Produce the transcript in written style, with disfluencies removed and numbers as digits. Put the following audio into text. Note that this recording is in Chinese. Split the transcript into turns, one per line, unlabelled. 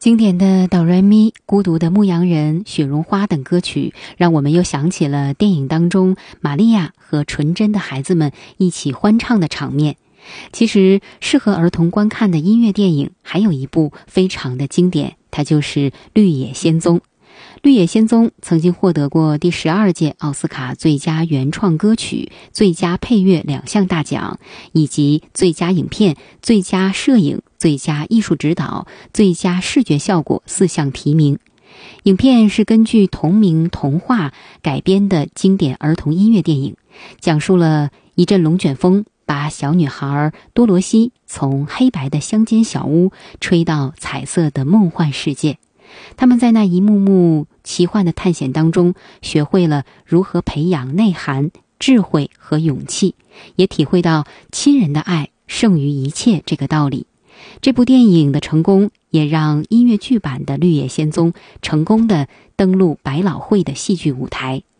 经典的哆来咪、孤独的牧羊人、雪绒花等歌曲，让我们又想起了电影当中玛利亚和纯真的孩子们一起欢唱的场面。其实适合儿童观看的音乐电影还有一部非常的经典，它就是《绿野仙踪》。《绿野仙踪》曾经获得过第12届奥斯卡最佳原创歌曲、最佳配乐2项大奖，以及最佳影片、最佳摄影、最佳艺术指导、最佳视觉效果4项提名。影片是根据同名童话改编的经典儿童音乐电影，讲述了一阵龙卷风把小女孩多罗西从黑白的乡间小屋吹到彩色的梦幻世界。他们在那一幕幕奇幻的探险当中，学会了如何培养内涵、智慧和勇气，也体会到亲人的爱胜于一切这个道理。这部电影的成功，也让音乐剧版的《绿野仙踪》成功地登陆百老汇的戏剧舞台。